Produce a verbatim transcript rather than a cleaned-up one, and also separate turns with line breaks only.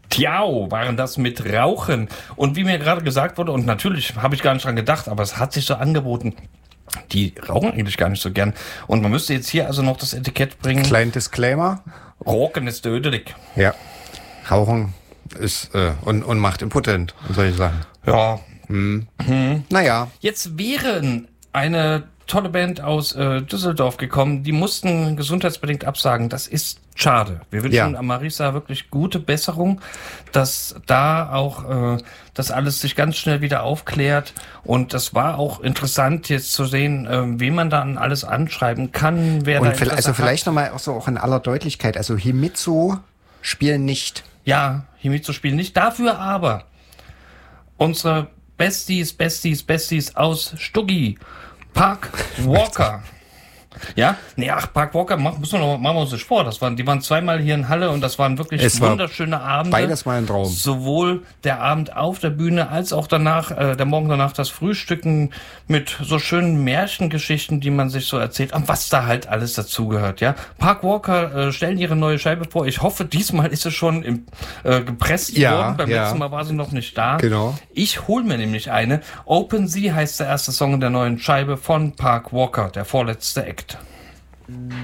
Tiao waren das mit Rauchen. Und wie mir gerade gesagt wurde, und natürlich habe ich gar nicht dran gedacht, aber es hat sich so angeboten, die rauchen eigentlich gar nicht so gern. Und man müsste jetzt hier also noch das Etikett bringen.
Kleinen Disclaimer.
Rauchen ist tödlich.
Ja, Rauchen ist äh, und, und macht impotent, soll ich sagen.
Ja.
Hm. Hm. Naja.
Jetzt wären eine tolle Band aus äh, Düsseldorf gekommen, die mussten gesundheitsbedingt absagen. Das ist schade. Wir wünschen ja. Marisa wirklich gute Besserung, dass da auch äh, das alles sich ganz schnell wieder aufklärt. Und das war auch interessant jetzt zu sehen, äh, wen man dann alles anschreiben kann. Wer
und
da
vielleicht, also vielleicht nochmal auch so auch in aller Deutlichkeit. Also Himitsu spielen nicht.
Ja, Himitsu spielen nicht. Dafür aber unsere Besties, Besties, Besties aus Stuggi. Park Walker. Ja, nee, ach, Park Walker, mach, müssen wir noch, machen wir uns nicht vor. Das waren, die waren zweimal hier in Halle und das waren wirklich es wunderschöne war Abende.
Beides mal ein Traum.
Sowohl der Abend auf der Bühne als auch danach, äh, der Morgen danach das Frühstücken mit so schönen Märchengeschichten, die man sich so erzählt, und was da halt alles dazugehört, ja. Park Walker äh, stellen ihre neue Scheibe vor. Ich hoffe, diesmal ist sie schon im, äh, gepresst
ja,
worden. Beim
ja.
letzten Mal war sie noch nicht da.
Genau.
Ich hol mir nämlich eine. Open Sea heißt der erste Song in der neuen Scheibe von Park Walker, der vorletzte Act.